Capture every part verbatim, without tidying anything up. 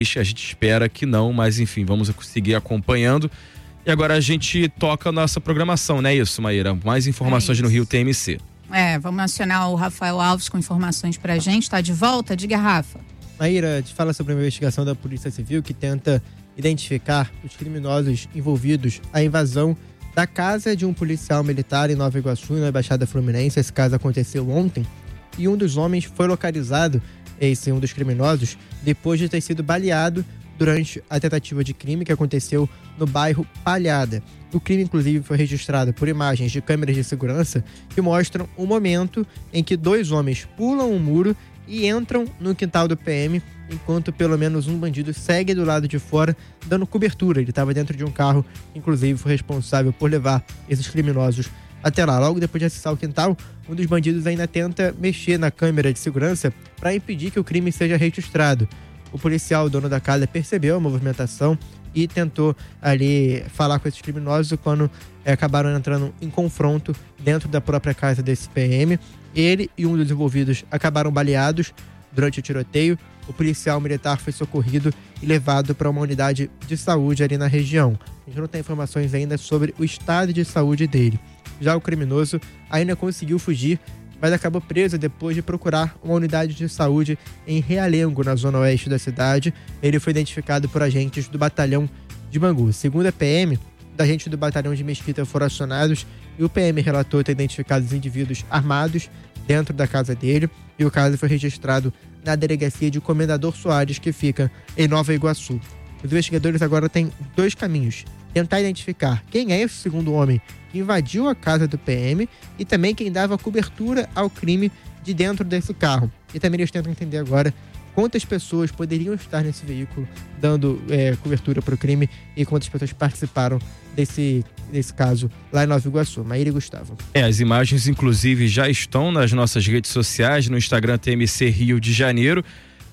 A gente espera que não, mas enfim, vamos seguir acompanhando. E agora a gente toca a nossa programação, não é isso, Maíra? Mais informações é no Rio T M C. É, vamos acionar o Rafael Alves com informações pra gente. Tá de volta? Diga, Rafa. Maíra, te fala sobre uma investigação da Polícia Civil que tenta identificar os criminosos envolvidos à invasão da casa de um policial militar em Nova Iguaçu, na Baixada Fluminense. Esse caso aconteceu ontem e um dos homens foi localizado, esse um dos criminosos, depois de ter sido baleado durante a tentativa de crime que aconteceu no bairro Palhada. O crime, inclusive, foi registrado por imagens de câmeras de segurança que mostram o momento em que dois homens pulam um muro e entram no quintal do P M, enquanto pelo menos um bandido segue do lado de fora, dando cobertura. Ele estava dentro de um carro, inclusive foi responsável por levar esses criminosos até lá. Logo depois de acessar o quintal, um dos bandidos ainda tenta mexer na câmera de segurança para impedir que o crime seja registrado. O policial, o dono da casa, percebeu a movimentação e tentou ali falar com esses criminosos quando é, acabaram entrando em confronto dentro da própria casa desse P M. Ele e um dos envolvidos acabaram baleados durante o tiroteio. O policial militar foi socorrido e levado para uma unidade de saúde ali na região. A gente não tem informações ainda sobre o estado de saúde dele. Já o criminoso ainda conseguiu fugir, mas acabou preso depois de procurar uma unidade de saúde em Realengo, na zona oeste da cidade. Ele foi identificado por agentes do batalhão de Bangu. Segundo a P M, os agentes do batalhão de Mesquita foram acionados e o P M relatou ter identificado os indivíduos armados dentro da casa dele, e o caso foi registrado na delegacia de Comendador Soares, que fica em Nova Iguaçu. Os investigadores agora têm dois caminhos: tentar identificar quem é esse segundo homem que invadiu a casa do P M e também quem dava cobertura ao crime de dentro desse carro. E também eles tentam entender agora quantas pessoas poderiam estar nesse veículo dando é, cobertura para o crime e quantas pessoas participaram desse, desse caso lá em Nova Iguaçu. Maíra e Gustavo. É, as imagens inclusive já estão nas nossas redes sociais, no Instagram T M C Rio de Janeiro.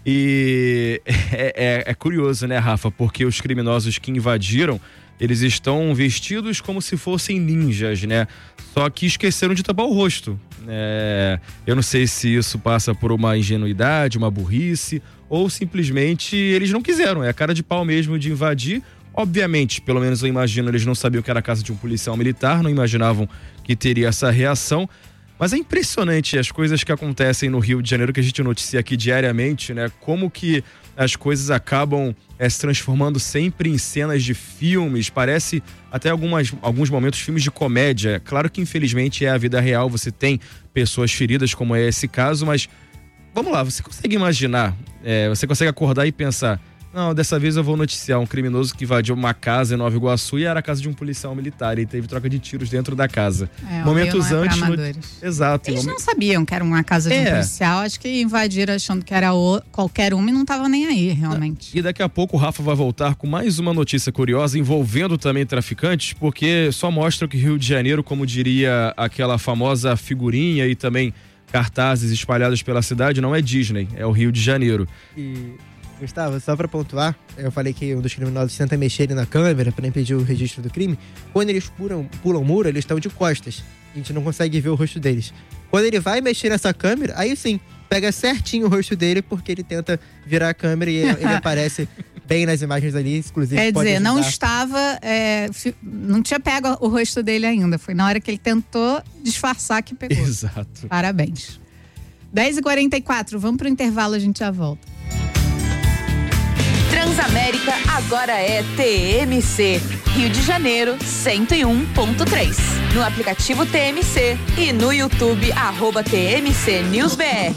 E é, é, é curioso, né, Rafa? Porque os criminosos que invadiram, eles estão vestidos como se fossem ninjas, né? Só que esqueceram de tapar o rosto. É, eu não sei se isso passa por uma ingenuidade, uma burrice, ou simplesmente eles não quiseram. É a cara de pau mesmo de invadir. Obviamente, pelo menos eu imagino, eles não sabiam que era a casa de um policial militar, não imaginavam que teria essa reação. Mas é impressionante as coisas que acontecem no Rio de Janeiro, que a gente noticia aqui diariamente, né? Como que as coisas acabam é, se transformando sempre em cenas de filmes, parece até algumas, alguns momentos filmes de comédia. Claro que infelizmente é a vida real, você tem pessoas feridas, como é esse caso, mas vamos lá, você consegue imaginar, é, você consegue acordar e pensar: não, dessa vez eu vou noticiar um criminoso que invadiu uma casa em Nova Iguaçu e era a casa de um policial militar e teve troca de tiros dentro da casa. É, Momentos não é antes. No... Exato. Eles não sabiam que era uma casa de é. um policial, acho que invadiram achando que era o... qualquer um e não tava nem aí, realmente. E daqui a pouco o Rafa vai voltar com mais uma notícia curiosa envolvendo também traficantes, porque só mostra que Rio de Janeiro, como diria aquela famosa figurinha e também cartazes espalhados pela cidade, não é Disney, é o Rio de Janeiro. E... Gustavo, só pra pontuar, eu falei que um dos criminosos tenta mexer na câmera pra impedir o registro do crime. Quando eles pulam, pulam o muro, eles estão de costas. A gente não consegue ver o rosto deles. Quando ele vai mexer nessa câmera, aí sim, pega certinho o rosto dele, porque ele tenta virar a câmera e ele aparece bem nas imagens ali, inclusive. Quer pode dizer, ajudar. não estava, é, não tinha pego o rosto dele ainda. Foi na hora que ele tentou disfarçar que pegou. Exato. Parabéns. dez e quarenta e quatro, vamos pro intervalo, a gente já volta. Transamérica agora é T M C, Rio de Janeiro cento e um ponto três. No aplicativo T M C e no YouTube, arroba T M C News B R.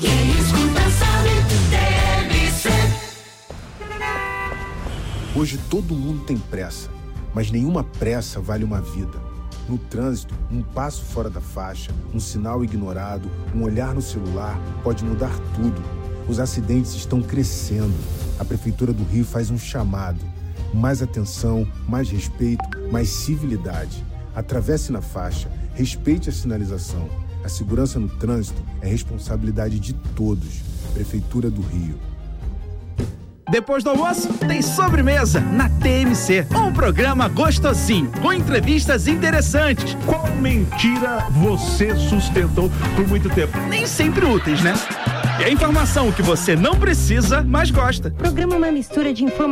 Hoje todo mundo tem pressa, mas nenhuma pressa vale uma vida. No trânsito, um passo fora da faixa, um sinal ignorado, um olhar no celular pode mudar tudo. Os acidentes estão crescendo. A Prefeitura do Rio faz um chamado. Mais atenção, mais respeito, mais civilidade. Atravesse na faixa, respeite a sinalização. A segurança no trânsito é responsabilidade de todos. Prefeitura do Rio. Depois do almoço, tem sobremesa na T M C. Um programa gostosinho, com entrevistas interessantes. Qual mentira você sustentou por muito tempo? Nem sempre úteis, né? E a informação que você não precisa, mas gosta. Programa é uma mistura de informação